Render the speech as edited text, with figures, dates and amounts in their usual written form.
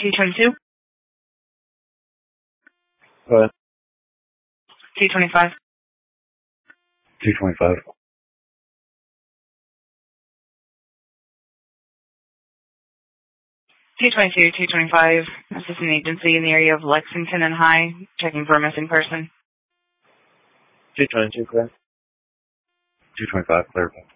T22? Go ahead. T25? T25. T22, T25, assistant agency in the area of Lexington and High, checking for a missing person. T22, clear. T25, clear.